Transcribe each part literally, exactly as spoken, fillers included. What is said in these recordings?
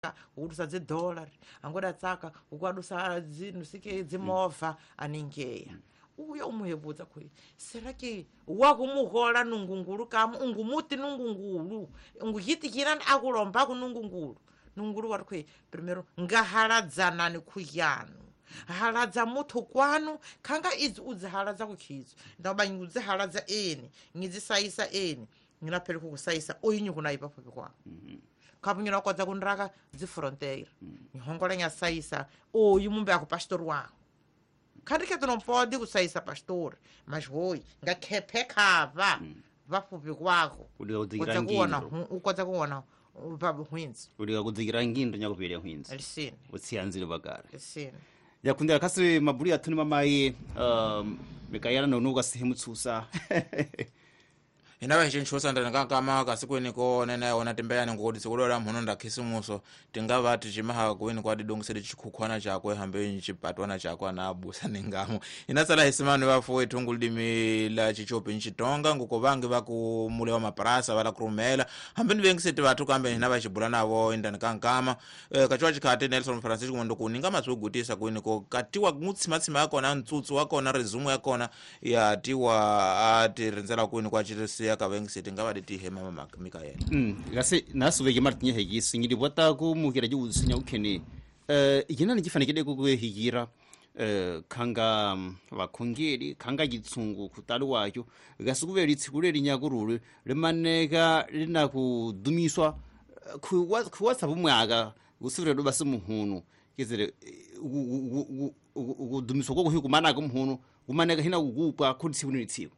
udusa dzi dollar angoda tsaka ukwadusa zinu sike dzimova aningeya uya umuhebudza kuti serake wakumuhola nungungulu kama ungumuti nungungulu unguhitikirani akulomba kunungungulu nungulu watkwe primero ngahaladzanani kuyanu haladza muthu kwanu khanga idzi udzihaladza kukhidzo ndaba ngudzihaladza eni ngidzisaisa eni nginaphela kukusaisa oyinyu kunaipa phapi kwanu kapunyira kwadza kunraka dzi frontier ngihongola nyasaisa oyu mumbe ako pastor wangu kandi ke tonompodi kusaisa pastor mas hoyi ngakhephe khava vafupi kwako uliga kuona ukwadza kuona baba hwinzi uliga kudzikira ngindo nyakupelya hwinzi alisini utsiyanzile bagara alisini yakundira kasi mabuli atuni mamayi um mikayana nonuka sihimutsusa inawe chinchosa ndanga kama kasikweni ko nena ona tembeyani ngodi sikulola mhono ndakhisimuso tingava tichimaha kweni kwadi dongisedi chikhukhwana chakwe hambe chipatwana chakwe na abusa ningamo inasala hisimani bafu etungu lidimi la chichope nchitonga nguko bangi bakumule wa maparasa bala kurumela hambe nibengiseti batu kambe naba chibulana abo indani kankama e, kachwa chikate Nelson Francisco mondo kuninga matsugutisa kweni ko katiwa mutsimatsima yako na ntsutsu wako na resumu yako na ya tiwa ati renzela kweni kwa chirisi akavengiseti ngavaditi hema mama Mikael mm gase nasubeke martinye hegisi ngiri bota ku mukira ju usinya ukene eh igina ni gifanikide ku higira eh khanga bakhongeri khanga gitsungu kutalu wayo gase kubera itsikure rinyagururu rimaneka rina kudumiswa ku WhatsApp umwaga gusubira do basimuhunu kizere ugudumiswa ko kuhikumana ko muhunu kumaneka hina kugupwa kudisi bunitsiko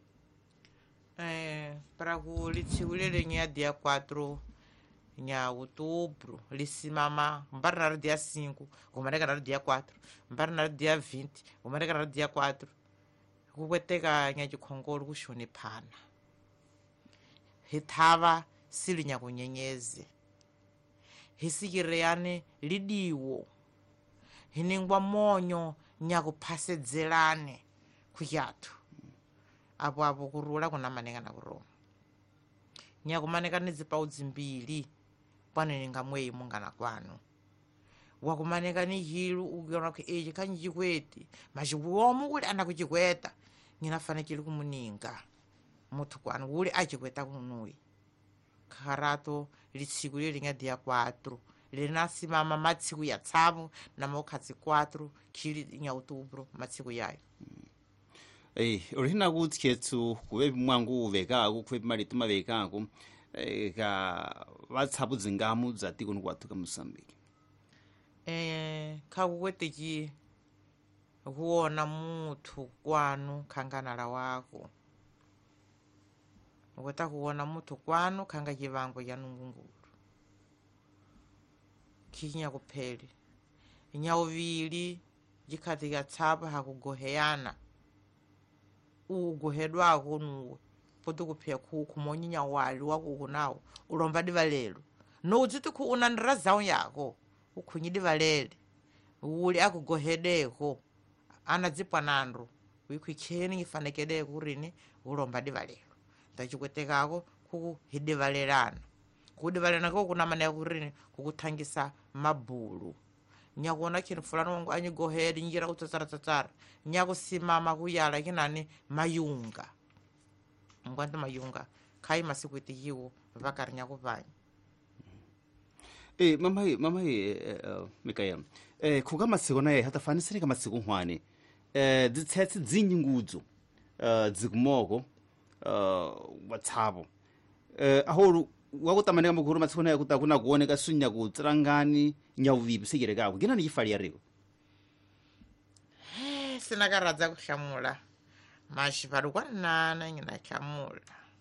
eh para ku litsikulele nya dia quatro nya outubro lisimama mbarna dia cinco kumaneka dia quatro mbarna dia vinte kumaneka dia quatro kuweteka nya chikhongolo kushoni phana hithava silinya kunyenyeze hisikireyane lidiwo hiningwa monyo nya kuphasedzelane kuyathu apo apo kurula kuna maneka na kuroma nyakumaneka nidzipa udzimbili pane ngamweyi mungana kwanu wakumaneka ni hilu ukiona ku eje kanjikweti machiwomu kuli ana kuchikweta nginafana chili kumuninga muthu kwanu kuli achikweta kunuyi kharato litsiku lili ngadia quatro linasimama matsiku ya tsavu na mokhatsi quatro khili nya outubro matsiku yayo eh orina gutsketsu kube mwangu veka ukwe mali tuma veka ko eh ka watsapu zingamu zati kuno kwatuka Mozambique eh kakuweteki kuona muthu kwanu khanganala wako ukota kuona muthu kwanu khanga chivango ya nungungulu kinya kupheli nyauvili jikhati ya tsapa hakugoheyana ugohedwako nuwe poti kupheya kumonyinya wali wako kunawo ulomba divalelo no udziti ku unandira zawo yako ukhunyi divalele uli akugohedeko anadzipwa nandro wikwikheni ifanekede kurini ulomba divalelo ndachikwetekako kuhidivalelana kudivalelana ko kuna mana kurini kukuthangisa mabulu nyakuona kini fulano wangu anyigohedi njira kutsatsara tsatsara nyakusimama kuyala kinani mayunga ngwante mayunga khai masiku itihiwo vakari nyakuvanya eh mama mama eh Mikael eh kuka masiko naye hatafanisire kama masiko hwane eh dzitsetsi dzinyingudzo eh dzikumoko eh watsabo eh aholu wakutamane mukuru matsiko naye kutakuna kuoneka sunya kutsirangani nyauvipi sikire kako gina ni chifali yariko eh sinakaradza kushamula mashi parukwanana ngina chamula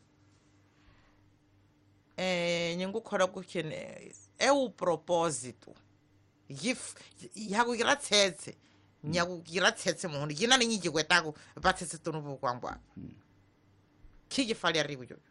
eh nyingukhola kukhene eu propósito yif yakukira tsetse nyakukira tsetse munhu gina ni nyijikwetako patsetse tonupo kwangwa kiji fali yariko jo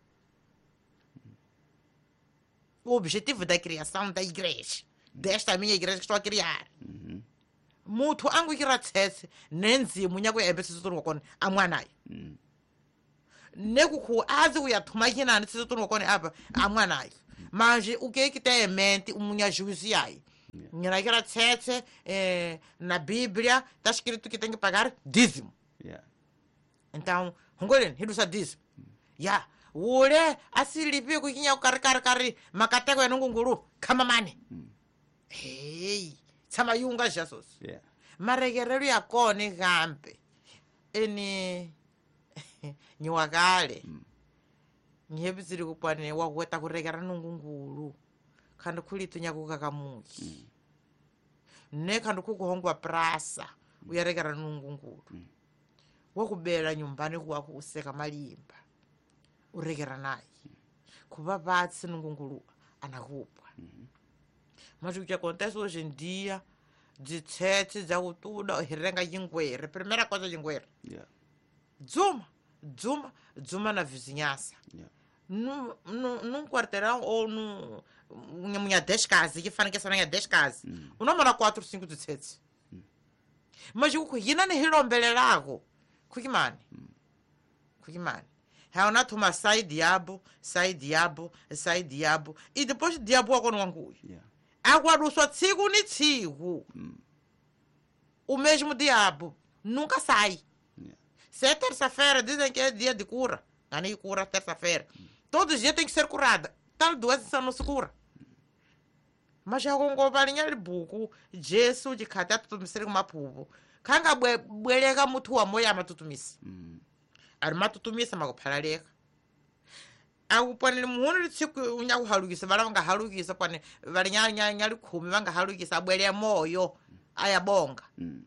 o objetivo da criação da igreja desta minha igreja que estou a criar mhm muthu angukira tsetse nenzimu nyakuembesisa tonupo kona amwanayo mhm nekukhu azi uyathuma kinani tsitse tonupo kona apa amwanayo manje ukeke temente umunya juizi yayi naquela tsetse eh, na Bíblia está escrito que tem que pagar dízimo. Yeah. Então, ngoleni hidusa dízimo. Ya, ule asilipi kukinya kari kari kari makateko ya nungunguru kama mane. Hey, tsama yunga Jesus. Yeah. Maregerero ya kone gampe. Eni nyiwakale. Nyebiziri kupane wakweta kuregera nungunguru. Kandi kulitu nyakukakamuki. Mm. Ne kandi kukuhongwa prasa uyaregera nungunguru. Mm. Wakubela nyumbani kwako useka malimba. Uregera naye. Mm. Kuba batsi nungunguru anakupa. Mm. Mas o que acontece hoje em dia, de sete, de altura, renga jingueira. Primeira coisa jingueira. Yeah. Zuma, zuma, zuma na vizinhança. Yeah. Num, num, num quarteirão ou num... Minha dez casas, que falam que essa minha dez casas. Mm. O nome era quatro, cinco, de sete. Mm. Mas o que não é hilombelelago. Kukimani. Kukimani. Haona tuma sai diabo, sai diabo, sai diabo. E depois diabo agora não angui. Yeah. Agora só tigo ni tigo. Mm. O mesmo diabo nunca sai. Yeah. Se é terça-feira, dizem que é dia de cura. Ani cura terça-feira. Mm. Todos os dias tem que ser curada. Tal doença não se cura. Mas já com gobalinha de buco, gesso de cada tutumisiri com mapuvo. Kanga bwelega mutu wa moya matutumisi. Mm. Ari matutumisa makupalaleka. Aku pane muhono tsiku unyaku halugisa bala vanga halugisa pane valinya nya nya likhumi vanga halugisa bwele moyo ayabonga. Mm.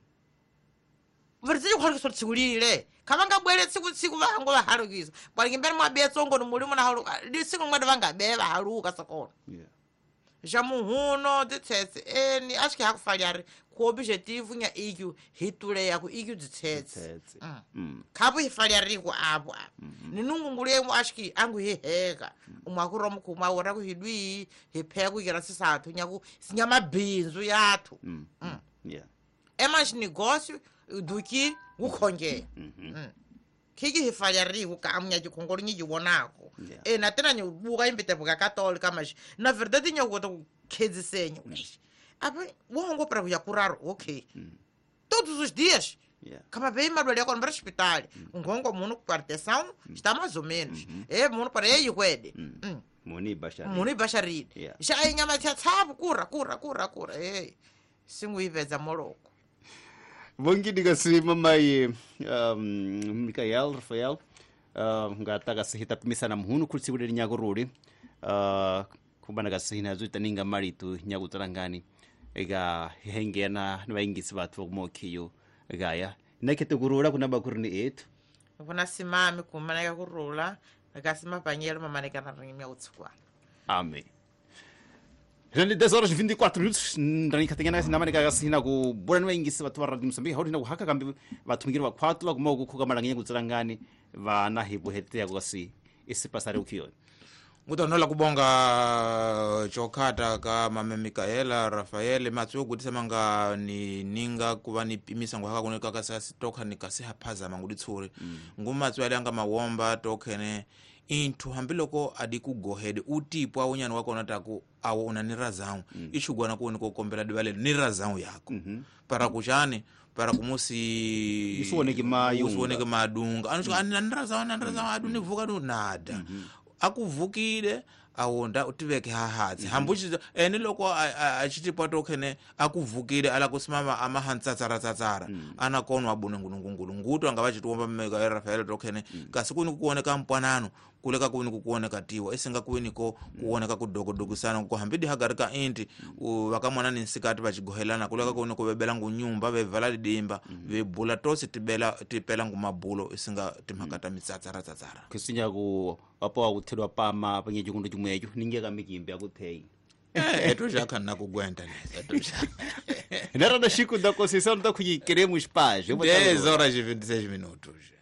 Verzi halugisa tsikulile. Kamanga bwele tsiku tsiku vango va halugisa. Bwali mbele mwa betsongo no mulimo na haluka. Lisiku ngwede vanga beba haluka sakona. Yeah. Já muhuno de tese eni acho que hakufalhar com o objetivo nya igio hitule ya ku igio de tese. Mm. Mm. Kabu hifalhar rigo abo. Ninungungule mo acho que angu heheka. Umakuro mu kuma ora ku hidwi hepego gira sisathu nya ku sinyama binzu yathu. Mm. Mm. Yeah. É mais negócio do que o conge. Mm-hmm. Kiki hifalhar rigo kamnya de kongoro nyi wonako. Yeah. E na tena nyo buga imbete buga católica, mas na verdade nyo goto kedzisenyo. Aba wongo para kuja kuraro, ok. Mm. Todos os dias. Yeah. Kama bem madole kon para hospital. Ngongo muno partição está mais ou menos. É muno para aí kwede. Mm. Muni bashari. Muno bashari. Yeah. Já aí nyama tsa tsabu kura kura kura kura. Eh. Singu iveza moroko. Bongi digasima mai um, Mikael Rafael uh, ngata gasihita pimisa na muhunu kulisibude nyagoruri uh, kubana gasihina zuita ninga maritu nyagutarangani ega hengena nwaingisi batu mokiyo gaya nakete gurura kuna bakurni etu Kuna simami kumana kurula gasima panyelo mamaneka na ringimya utsukwa. Amen. Rende dez horas e vinte e quatro minutos ndani katengana na manika gasina ku borano ingisi batu ba Radio Mozambique hori na kuhaka kambi batumikira bakwatu la kumogo kuga maranganya kutsarangani va na hibu hete ya gosi isi pasare ukiyo. Ngutonola kubonga chokata ka mame Mikaela Rafael matso kuti semanga ni ninga kuva ni pimisa ngwaka kuneka kasasi toka nikasi hapaza manguditsuri. Mm. Ngumatso yali anga mawomba tokene into hambiloko adiku go ahead utipwa unyani wako nataku awo unanira zangu. Mm. Ishugwana kuwe niko kompela diwale nira zangu yako. Mm-hmm. Para kuchani para kumusi usuoneke mayunga usuoneke madunga anushika mm. ananira zangu ananira zangu aduni vuka du nada. Mm-hmm. Akuvukile awonda utiveke hahatsi. Mm-hmm. Hambuchi ene loko achitipwa tokene akuvukile ala kusimama amahantsatsa tsatsara. Mm. Anakonwa abune ngunungungulu nguto anga vachituomba mmeka Rafael tokene. Mm. Kasi kuni kuoneka mpwanano kuleka kuwini kukuoneka tiwa isinga kuwini ko kuoneka kudogodogo sana kuhambidi hagarika inti wakamwana ni nsikati vachigohelana kuleka kuwini kubebela ngu nyumba vevala lidimba vebula tosi tibela tipela ngu mabulo isinga timhakata mitsatsara tsatsara kisinya ku wapo wa kuthedwa pama panye chikundo chimwecho ningeka mikimbi akuthei eh eto jaka nakugwenta neza eto jaka nara da chico da conceição tá kuyikeremos page dez horas e vinte e seis minutos